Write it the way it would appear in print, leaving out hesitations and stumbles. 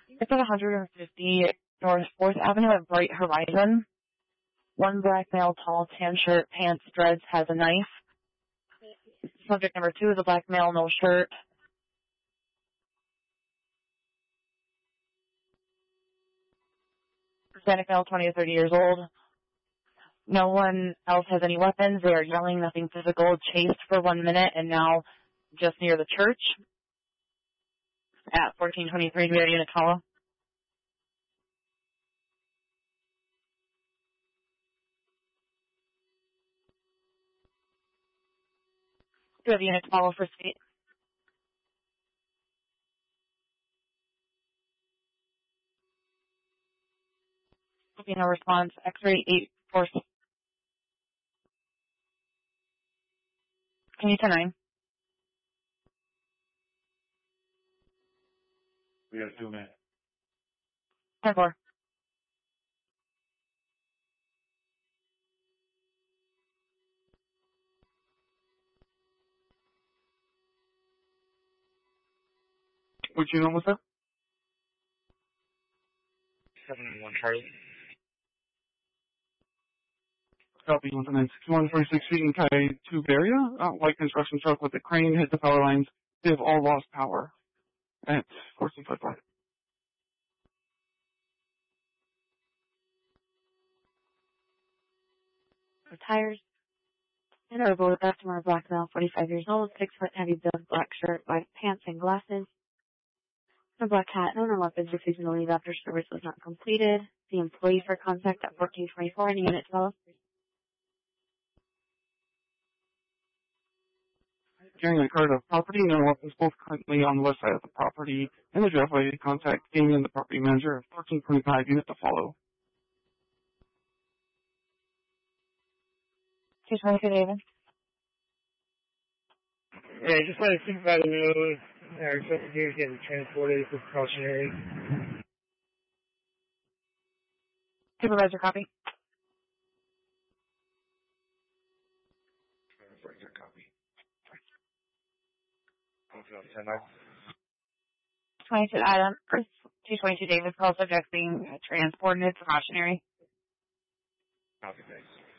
It's at 150 North 4th Avenue at Bright Horizon. One black male, tall, tan shirt, pants, dreads, has a knife. Subject number 2 is a black male, no shirt. Hispanic male, 20 to 30 years old. No one else has any weapons. They are yelling, nothing physical, chased for 1 minute, and now just near the church at 1423 New Unit Call. Do you have a unit to follow for state? Be no response. X-ray 846. Can you 10-9? We got 2 minutes. 10-4. What you know, what's up? 7-1 Charlie. Copy 146 feet in Kai-2 area. White construction truck with a crane hit the power lines. They have all lost power at 1455. Tires. And a road customer, black male, 45 years old, 6 foot, heavy build, black shirt, white pants, and glasses. A black hat, no weapons, refusing to leave after service was not completed. The employee for contact at 1424 in Unit 12. Carrying a cart of property, no weapons, both currently on the west side of the property. In the driveway, contact Damien, the property manager of 1425, unit to follow. 222 David. Yeah, just let a supervisor know our investigators getting transported for precautionary. Supervisor, copy. Supervisor, copy. 10-9. 22 Adam. 222 David. Call subject being transported precautionary. Copy, thanks.